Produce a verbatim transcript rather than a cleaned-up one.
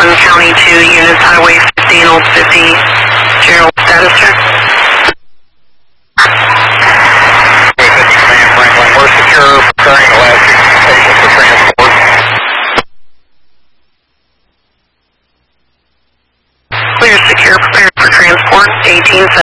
Franklin County two, units Highway fifteen, Old fifty, general status check. Highway fifty, Command Franklin, we're secure, preparing the last patient for transport. Clear secure, prepared for transport, eighteen